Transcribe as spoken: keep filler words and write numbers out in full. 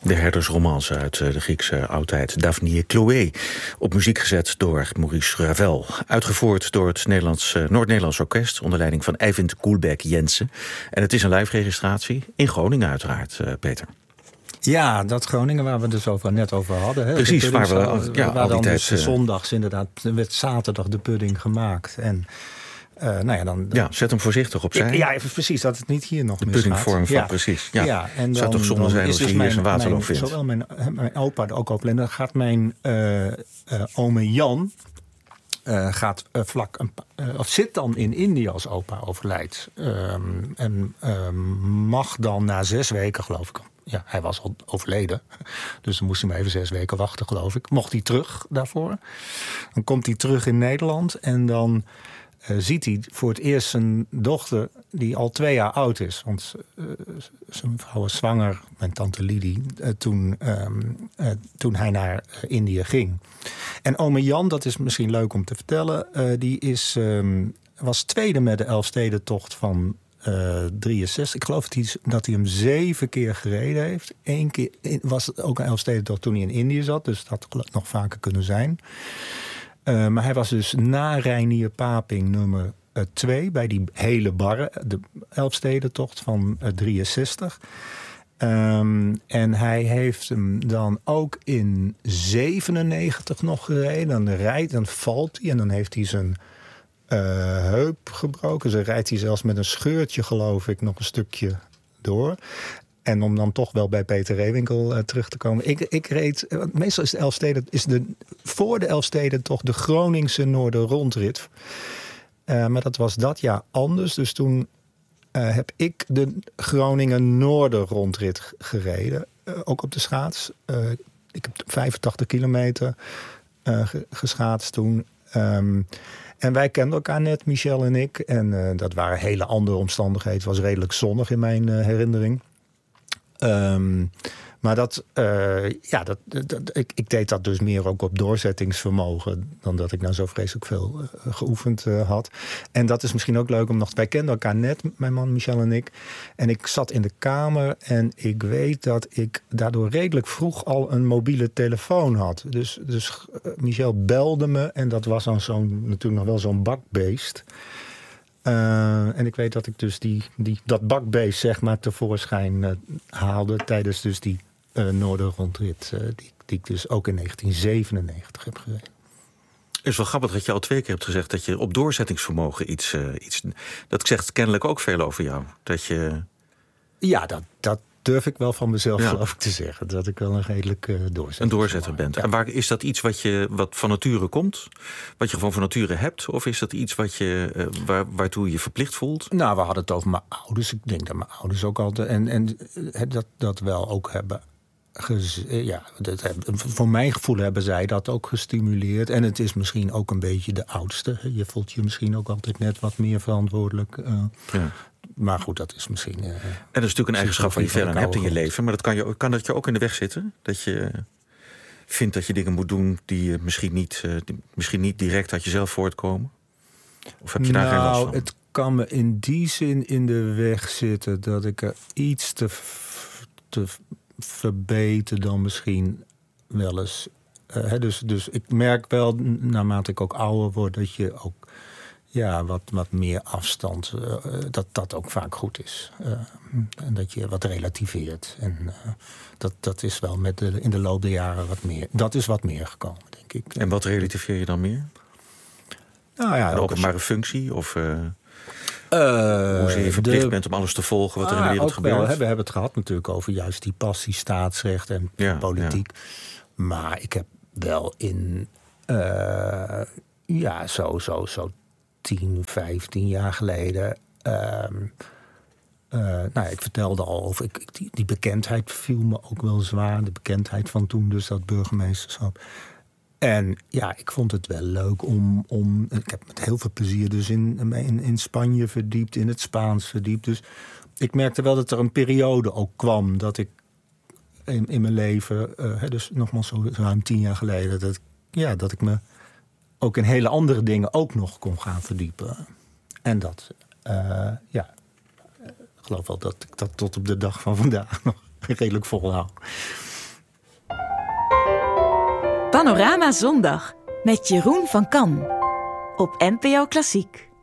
De herdersromance uit de Griekse oudheid, Daphne Chloé. Op muziek gezet door Maurice Ravel. Uitgevoerd door het Nederlands, uh, Noord-Nederlands Orkest onder leiding van Eivind Koelbeck-Jensen. En het is een live-registratie in Groningen uiteraard, uh, Peter. Ja, dat Groningen waar we dus over, net over hadden. Hè. Precies, waar we, waar, ja, waar dan tijd, dus uh, zondags inderdaad, werd zaterdag de pudding gemaakt. En Uh, nou ja, dan, ja, zet hem voorzichtig opzij. Ja, ja, precies, dat het niet hier nog de misgaat. De puddingvorm van, ja. precies. Ja, ja en dan, zou toch zonde zijn als dus je hier zijn waterloo vindt. vindt. Zowel mijn, mijn opa er ook op. En dan gaat mijn uh, uh, ome Jan... Uh, gaat uh, vlak een, uh, of zit dan in India als opa overlijdt. Um, en uh, mag dan na zes weken, geloof ik... Ja, hij was al overleden. Dus dan moest hij maar even zes weken wachten, geloof ik. Mocht hij terug daarvoor. Dan komt hij terug in Nederland en dan... Uh, ziet hij voor het eerst zijn dochter die al twee jaar oud is. Want uh, zijn vrouw was zwanger, mijn tante Lidie, uh, toen, um, uh, toen hij naar uh, Indië ging. En ome Jan, dat is misschien leuk om te vertellen... Uh, die is, um, was tweede met de Elfstedentocht van uh, drieënzestig. Ik geloof dat hij, dat hij hem zeven keer gereden heeft. Eén keer was het ook een Elfstedentocht toen hij in Indië zat. Dus dat had nog vaker kunnen zijn. Uh, maar hij was dus na Reinier Paping nummer twee... bij die hele barre, de Elfstedentocht van uh, drieënzestig. Um, en hij heeft hem dan ook in zevenennegentig nog gereden. Dan rijdt, dan valt hij en dan heeft hij zijn uh, heup gebroken. Dus dan rijdt hij zelfs met een scheurtje, geloof ik, nog een stukje door... En om dan toch wel bij Peter Reewinkel uh, terug te komen. Ik, ik reed, uh, meestal is de Elfsteden, is de, voor de Elfsteden toch de Groningse Noorderrondrit. Uh, maar dat was dat jaar anders. Dus toen uh, heb ik de Groningen Noorderrondrit gereden. Uh, ook op de schaats. Uh, ik heb vijfentachtig kilometer uh, geschaatst toen. Um, en wij kenden elkaar net, Michel en ik. En uh, dat waren hele andere omstandigheden. Het was redelijk zonnig in mijn uh, herinnering. Um, maar dat, uh, ja, dat, dat, ik, ik deed dat dus meer ook op doorzettingsvermogen... dan dat ik nou zo vreselijk veel uh, geoefend uh, had. En dat is misschien ook leuk om nog... Wij kenden elkaar net, mijn man Michel en ik. En ik zat in de kamer en ik weet dat ik daardoor redelijk vroeg... al een mobiele telefoon had. Dus, dus uh, Michel belde me en dat was dan zo'n, natuurlijk nog wel zo'n bakbeest... Uh, en ik weet dat ik dus die, die, dat bakbeest zeg maar tevoorschijn uh, haalde... tijdens dus die uh, Noorderrondrit... Uh, die, die ik dus ook in negentien zevenennegentig heb gereden. Het is wel grappig dat je al twee keer hebt gezegd... dat je op doorzettingsvermogen iets... Uh, iets dat zegt kennelijk ook veel over jou. Dat je... Ja, dat, dat durf ik wel van mezelf ja. geloof ik te zeggen. Dat ik wel een redelijk uh, doorzetter Een doorzetter bent. Ja. En waar, is dat iets wat, je, wat van nature komt? Wat je gewoon van nature hebt? Of is dat iets wat je, uh, waar, waartoe je verplicht voelt? Nou, we hadden het over mijn ouders. Ik denk dat mijn ouders ook altijd... En, en dat, dat wel ook hebben... Gez, ja, dat hebben, voor mijn gevoel hebben zij dat ook gestimuleerd. En het is misschien ook een beetje de oudste. Je voelt je misschien ook altijd net wat meer verantwoordelijk... Uh, ja. Maar goed, dat is misschien... Uh, en dat is natuurlijk een eigenschap waar je veel aan hebt in je leven. Maar dat kan, je, kan dat je ook in de weg zitten? Dat je vindt dat je dingen moet doen die je misschien niet, uh, die misschien niet direct uit jezelf voortkomen? Of heb je daar nou, geen last van? Het kan me in die zin in de weg zitten... dat ik er iets te, te verbeteren dan misschien wel eens... Uh, hè, dus, dus ik merk wel, naarmate ik ook ouder word... dat je ook... Ja, wat, wat meer afstand, uh, dat dat ook vaak goed is. Uh, en dat je wat relativeert. En uh, dat, dat is wel met de, in de loop der jaren wat meer. Dat is wat meer gekomen, denk ik. En wat relativeer je dan meer? Nou ja, een openbare als... functie? Of uh, uh, hoezeer je verplicht de... bent om alles te volgen wat er ah, in de wereld gebeurt? Wel, hè, we hebben het gehad natuurlijk over juist die passie, staatsrecht en ja, politiek. Ja. Maar ik heb wel in... Uh, ja, zo, zo, zo... tien, vijftien jaar geleden. Uh, uh, nou, ik vertelde al over... Ik, die, die bekendheid viel me ook wel zwaar. De bekendheid van toen, dus dat burgemeesterschap. En ja, ik vond het wel leuk om... om ik heb met heel veel plezier dus in, in, in Spanje verdiept... in het Spaans verdiept. Dus ik merkte wel dat er een periode ook kwam... dat ik in, in mijn leven... Uh, dus nogmaals zo ruim tien jaar geleden... dat, ja, dat ik me... ook in hele andere dingen ook nog kon gaan verdiepen. En dat, uh, ja, ik geloof wel dat ik dat tot op de dag van vandaag nog redelijk volhoud. Panorama Zondag met Jeroen van Kan op N P O Klassiek.